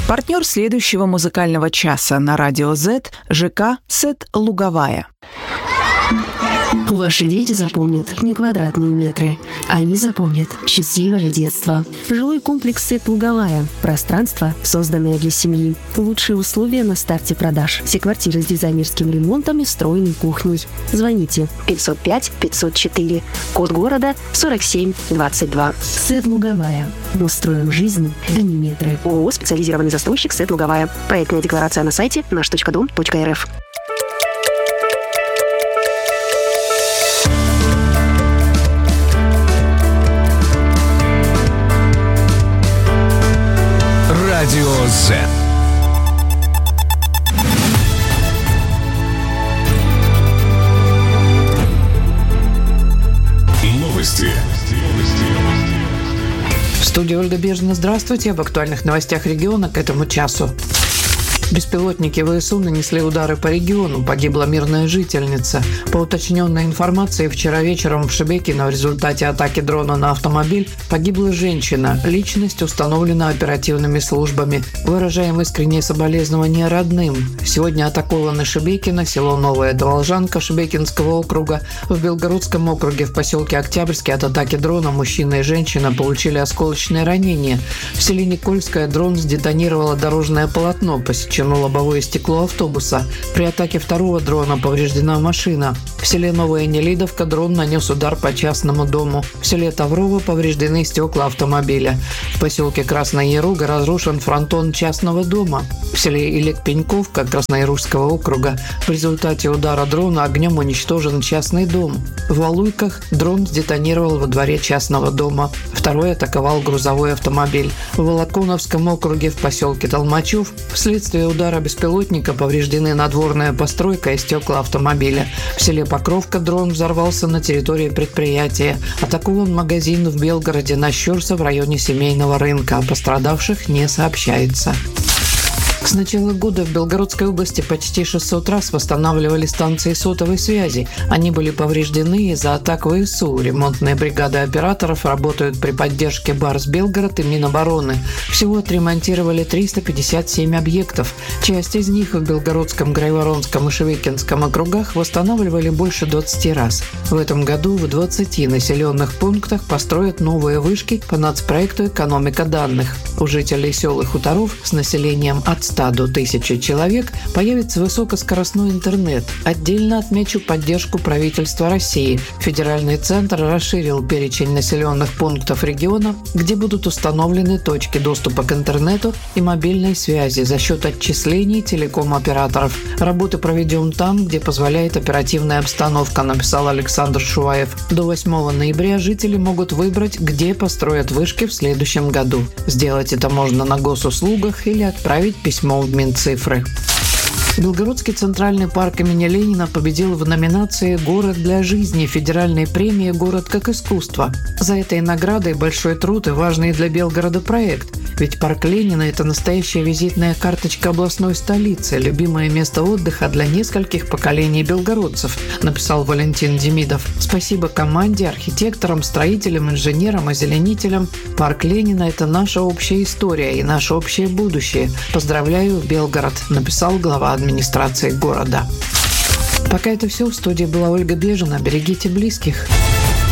Партнер следующего музыкального часа на радио Z – ЖК «Сет Луговая». Ваши дети запомнят не квадратные метры. Они запомнят счастливое детство. Жилой комплекс «Сет Луговая». Пространство, созданное для семьи. Лучшие условия на старте продаж. Все квартиры с дизайнерским ремонтом и встроенной кухней. Звоните 505-504. Код города 4722. «Сет Луговая». Мы строим жизнь, а не метры. ООО «Специализированный застройщик «Сет Луговая». Проектная декларация на сайте наш.дом.рф. Радио Z. Новости. В студии Ольга Бежина. Здравствуйте. Об актуальных новостях региона к этому часу. Беспилотники ВСУ нанесли удары по региону. Погибла мирная жительница. По уточненной информации, вчера вечером в Шебекино в результате атаки дрона на автомобиль погибла женщина. Личность установлена оперативными службами. Выражаем искреннее соболезнования родным. Сегодня атакованы Шебекино, село Новая Волжанка Шебекинского округа. В Белгородском округе в поселке Октябрьский от атаки дрона мужчина и женщина получили осколочные ранения. В селе Никольское дрон сдетонировало дорожное полотно, посечено лобовое стекло автобуса. При атаке второго дрона повреждена машина. В селе Новая Нелидовка дрон нанес удар по частному дому. В селе Таврово повреждены стекла автомобиля. В поселке Красная Яруга разрушен фронтон частного дома. В селе Илек-Пеньковка Краснояружского округа в результате удара дрона огнем уничтожен частный дом. В Валуйках дрон сдетонировал во дворе частного дома. Второй атаковал грузовой автомобиль. В Волоконовском округе в поселке Толмачев вследствие удара беспилотника повреждены надворная постройка и стекла автомобиля. В селе Покровка дрон взорвался на территории предприятия. Атакован магазин в Белгороде на Щерса в районе семейного рынка. О пострадавших не сообщается. С начала года в Белгородской области почти 600 раз восстанавливали станции сотовой связи. Они были повреждены из-за атак ВСУ. Ремонтные бригады операторов работают при поддержке БАРС Белгород и Минобороны. Всего отремонтировали 357 объектов. Часть из них в Белгородском, Грайворонском и Шебекинском округах восстанавливали больше 20 раз. В этом году в 20 населенных пунктах построят новые вышки по нацпроекту «Экономика данных». У жителей сел и хуторов с населением от 100 до 1000 человек появится высокоскоростной интернет. Отдельно отмечу поддержку правительства России. Федеральный центр расширил перечень населенных пунктов региона, где будут установлены точки доступа к интернету и мобильной связи за счет отчислений телеком-операторов. Работы проведем там, где позволяет оперативная обстановка, написал Александр Шуваев. До 8 ноября жители могут выбрать, где построят вышки в следующем году. Сделать это можно на госуслугах или отправить письмо в Минцифры. Белгородский центральный парк имени Ленина победил в номинации «Город для жизни» федеральной премии «Город как искусство». За этой наградой большой труд и важный для Белгорода проект. Ведь парк Ленина – это настоящая визитная карточка областной столицы, любимое место отдыха для нескольких поколений белгородцев, написал Валентин Демидов. Спасибо команде, архитекторам, строителям, инженерам, озеленителям. Парк Ленина – это наша общая история и наше общее будущее. Поздравляю, Белгород, написал глава администрации города. Пока это все. В студии была Ольга Бежина. Берегите близких.